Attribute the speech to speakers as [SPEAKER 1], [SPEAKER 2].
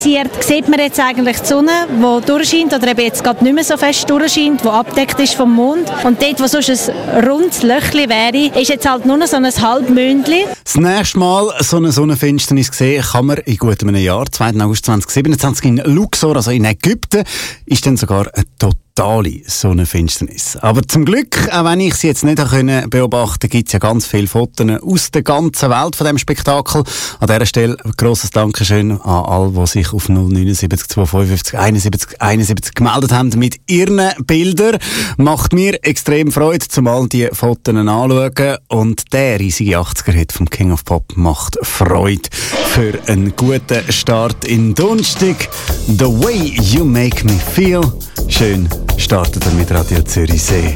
[SPEAKER 1] Sieht man jetzt eigentlich die Sonne, die durchscheint oder eben jetzt gerade nicht mehr so fest durchscheint, die abdeckt ist vom Mond. Und dort, wo sonst ein rundes Löchli wäre, ist jetzt halt nur noch so ein Halbmondli.
[SPEAKER 2] Das nächste Mal so eine Sonnenfinsternis sehen kann man in gut einem Jahr, 2. August 2027 in Luxor, also in Ägypten, ist dann sogar eine totale Sonnenfinsternis. Aber zum Glück, auch wenn ich sie jetzt nicht beobachten konnte, gibt es ja ganz viele Fotos aus der ganzen Welt von diesem Spektakel. An dieser Stelle ein grosses Dankeschön an alle, die sich auf 079 255 71 71 gemeldet haben mit ihren Bildern. Macht mir extrem Freude, zumal die Fotos anschauen. Und der riesige 80er-Hit vom King of Pop macht Freude für einen guten Start in Donnerstag. The Way You Make Me Feel. Schön startet er mit Radio Zürichsee.